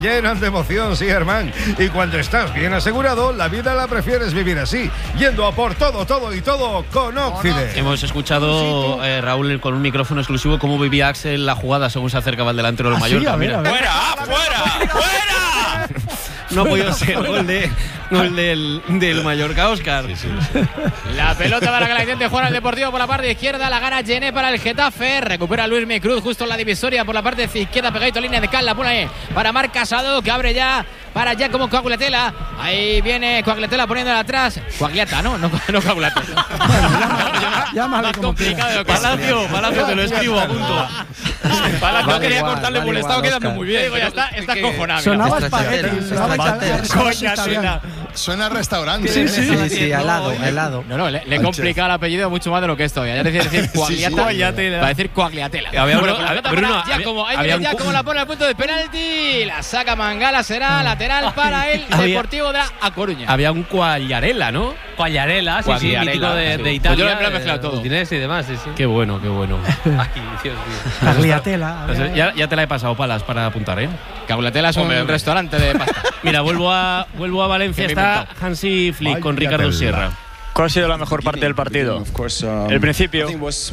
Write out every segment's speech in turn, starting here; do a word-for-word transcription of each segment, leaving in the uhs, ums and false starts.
Llenan de emoción, sí, Germán. Y cuando estás bien asegurado, la vida la prefieres vivir así, yendo a por todo, todo y todo con Oxide. Hemos escuchado, eh, Raúl, con un micrófono exclusivo, cómo vivía Axel la jugada según se acercaba el delantero del Mallorca. ¡Fuera, fuera, fuera! No ha podido ser gol, de, gol del, del Mallorca, Óscar. Sí, sí, sí. La pelota para que la intente jugar al Deportivo por la parte izquierda. La gana Gené para el Getafe. Recupera Luis Micruz justo en la divisoria por la parte izquierda. Pegadito a línea de cal. La pone para Marc Casado, que abre ya para Giacomo Coagliatella. Ahí viene Coagliatella poniéndola atrás. Coagliata, ¿no? No, no Coagliatella. Llámale como complicado. Palacio, Palacio, te lo escribo a punto. Palacio quería igual, cortarle, vale, pues le estaba quedando Oscar. Muy bien. Digo, ya está, está cojonado. Sonaba espagueti. Sonaba Suena a restaurante. Sí, sí, sí, sí, al lado, al lado. No, no, le, le he complicado el apellido mucho más de lo que es todavía. Ya decía decir Coagliata, sí, sí, va a decir Coagliatella. Había Bruno, Bruno, Giacomo, ahí viene Giacomo, la pone al punto de penalti. La saca Mangala, será lateral para el Deportivo de A Coruña. Había un Quagliarella, ¿no? Quagliarella, sí, sí, mítico de, de Italia. Pues yo lo he mezclado todo. Y demás, sí, sí. Qué bueno, qué bueno. Ay, Dios mío. Coagliatella. Ya, ya te la he pasado, Palas, para apuntar, ¿eh? Coagliatella es un Hombre, restaurante de pasta. Mira, vuelvo a, vuelvo a Valencia. Está Hansi Flick con Ricardo Sierra. ¿Cuál ha sido la mejor parte del partido? El principio.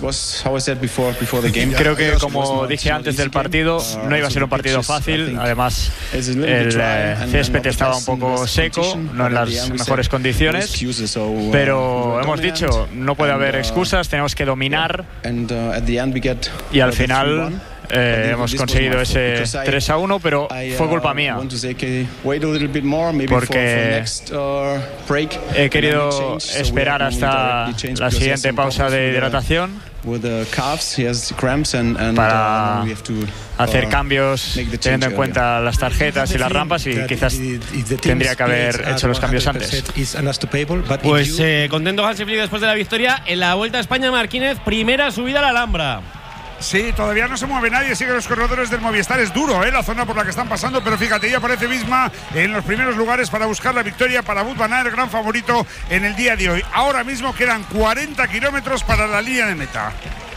Creo que, como dije antes del partido, no iba a ser un partido fácil. Además, el eh, césped estaba un poco seco, no en las mejores condiciones. Pero hemos dicho, no puede haber excusas, tenemos que dominar. Y al final Eh, hemos conseguido ese tres a uno, pero fue culpa mía, porque he querido esperar hasta la siguiente pausa de hidratación para hacer cambios teniendo en cuenta las tarjetas y las rampas, y quizás tendría que haber hecho los cambios antes. Pues eh, contento Hansi Flick después de la victoria en la Vuelta a España. Marquínez, primera subida a la Alhambra. Sí, todavía no se mueve nadie, sigue los corredores del Movistar. Es duro, ¿eh? La zona por la que están pasando, pero fíjate, ya aparece Visma en los primeros lugares para buscar la victoria para Wout van Aert, el gran favorito en el día de hoy. Ahora mismo quedan cuarenta kilómetros para la línea de meta.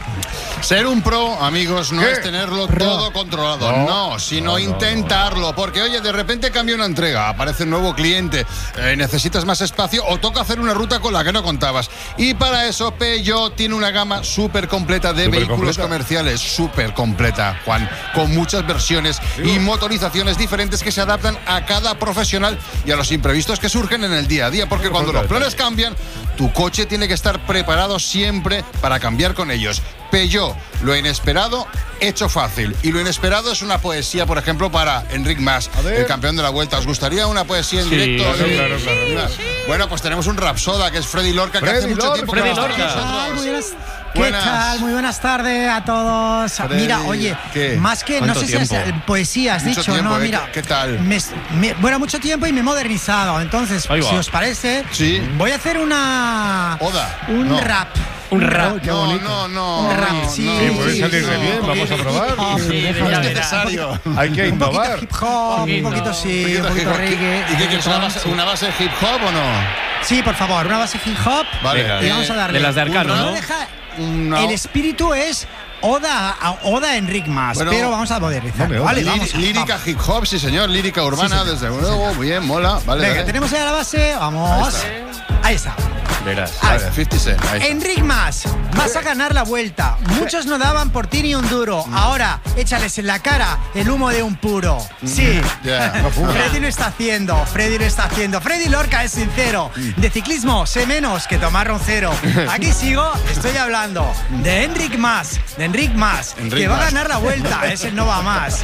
Ser un pro, amigos, no ¿Qué? es tenerlo Pro. todo controlado, no, no sino no, no, intentarlo, no. Porque oye, de repente cambia una entrega, aparece un nuevo cliente, eh, necesitas más espacio o toca hacer una ruta con la que no contabas. Y para eso Peugeot tiene una gama súper completa de ¿Super vehículos completa? comerciales, súper completa, Juan, con muchas versiones y motorizaciones diferentes que se adaptan a cada profesional y a los imprevistos que surgen en el día a día, porque cuando los planes cambian, tu coche tiene que estar preparado siempre para cambiar con ellos. Peugeot, lo inesperado hecho fácil. Y lo inesperado es una poesía, por ejemplo, para Enric Mas, el campeón de la Vuelta. ¿Os gustaría una poesía en Sí, directo? claro, Sí, claro, claro, sí, claro. sí. Bueno, pues tenemos un rapsoda que es Freddy Lorca, que Freddy hace mucho Lorca. tiempo Freddy que no está Lorca. con nosotros. Ay, muy buenas. ¿Qué Buenas. tal? Muy buenas tardes a todos. Freddy, Mira, oye, ¿qué? más que, no ¿Cuánto sé si es tiempo? eh, poesía, has Mucho dicho, tiempo, no, ¿eh? mira. ¿Qué tal? Me, me- bueno, mucho tiempo y me he modernizado. Entonces, Ahí va. si os parece, Sí. voy a hacer una. Oda. Un No. rap. Un rap. No, no, no. Un rap, no, sí. no. Sí, puede sí, salir sí. re bien, vamos a probar. Sí, No ya es verás. necesario. Hay que Un poquito innovar. hip hop, un poquito sí, un poquito reggae. ¿Y qué quieres? ¿Una base, una base hip hop o no? Sí, por favor, una base hip hop. Vale. Venga. Y vamos a darle. De las de Arcano, No ¿no? deja- Una- El espíritu es Oda a Oda a Enric Mas, Bueno, pero vamos a modernizar. Vale, Vale, Lí- vamos. lírica vamos. hip hop, sí señor, lírica urbana, desde luego, muy bien, mola. Vale, Venga, dale. tenemos ya la base, vamos. Ahí está. Verás. Ahí Vale, está. cincuenta Cent, ahí está. Enric Mas, vas a ganar la vuelta. Muchos no daban por ti ni un duro. Ahora, échales en la cara el humo de un puro. Sí. Ya. Freddy lo está haciendo, Freddy lo está haciendo. Freddy Lorca es sincero. De ciclismo sé menos que tomar un cero. Aquí sigo, estoy hablando de Enric Mas, de Enric Mas, Enric que va Mas. a ganar la vuelta. Ese no va más.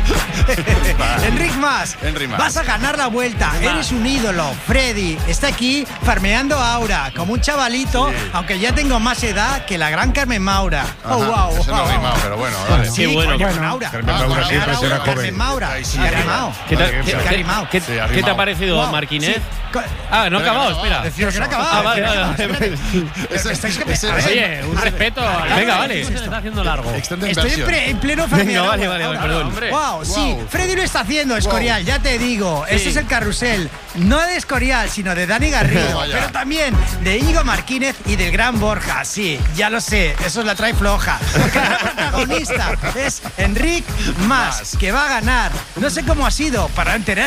Enric Mas, Enric Mas. vas a ganar la vuelta. Eres un ídolo. Freddy está aquí farmeando aura, como un chavalito, aunque ya tengo más edad que la gran Carmen Maura. Oh, Ajá, wow. eso no wow, rima, wow. pero bueno, dale. Sí, Qué bueno. coño, Bueno. con Aura. Carmen Ah, Maura con siempre Aura, será Carmen joven. Maura. Ahí sí, ¿Qué ha ahí rimado? ¿Qué te, Vale, qué- bien, qué- rimado. qué- Sí, ha qué te ha rimado. parecido, Wow, Marquínez? sí. Co- Ah, no ha Pero acabado, no, espera. Pero que no ha acabado. Ah, vale, vale, vale. Ese- Estáis que- ese- a ver, Oye, un respeto. Venga, vale. Se le está haciendo largo. Extended Estoy en, version. pre- en pleno Venga, farmear vale, aura. vale, vale, Aura. perdón. Hombre. Wow, sí, Wow. Freddy lo está haciendo, Escorial, ya te digo. Este es el carrusel, no de Escorial, sino de Dani Garrido. Vaya. Pero también también de Íñigo Martínez y del gran Borja. Sí, ya lo sé, eso es la trae floja. Porque el protagonista es Enric Mas, que va a ganar. No sé cómo ha sido para enterar